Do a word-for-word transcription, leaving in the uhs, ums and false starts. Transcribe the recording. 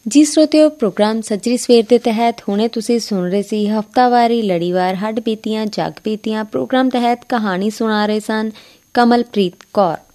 ਜੀ ਸਰੋਤਿਓ, ਪ੍ਰੋਗਰਾਮ ਸੱਜਰੀ ਸਵੇਰ ਦੇ ਤਹਿਤ ਹੁਣੇ ਤੁਸੀਂ ਸੁਣ ਰਹੇ ਸੀ ਹਫ਼ਤਾਵਾਰੀ ਲੜੀਵਾਰ ਹੱਡ ਬੀਤੀਆਂ ਜੱਗ ਬੀਤੀਆਂ ਪ੍ਰੋਗਰਾਮ ਤਹਿਤ ਕਹਾਣੀ ਸੁਣਾ ਰਹੇ ਸਨ ਕਮਲਪ੍ਰੀਤ ਕੌਰ।